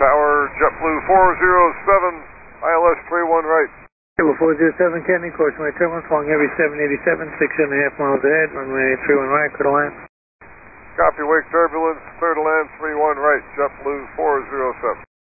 Tower, JetBlue 407, ILS 31 right. JetBlue 407, Kennedy, course my terminal, flying every 787, 6.5 miles ahead, runway 31 right, clear to land. Copy, wake turbulence, clear to land 31 right, JetBlue 407.